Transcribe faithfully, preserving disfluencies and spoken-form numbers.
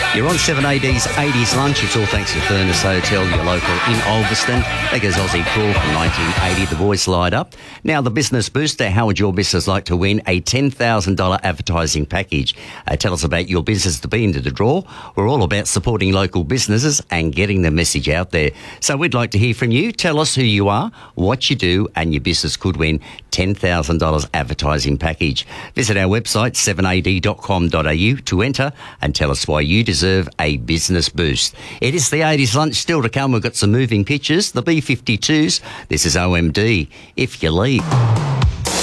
You're on seven A D's eighties Lunch. It's all thanks to Furnace Hotel, your local in Ulverston. Beggars Aussie Crawl from nineteen eighty. The boys light up. Now, the Business Booster. How would your business like to win a ten thousand dollars advertising package? Uh, tell us about your business to be into the draw. We're all about supporting local businesses and getting the message out there. So we'd like to hear from you. Tell us who you are, what you do, and your business could win ten thousand dollars advertising package. Visit our website, seven a d dot com dot a u, to enter and tell us why you deserve a business boost. It is the eighties Lunch. Still to come, we've got some moving pictures, the B fifty-twos. This is O M D, If You Leave.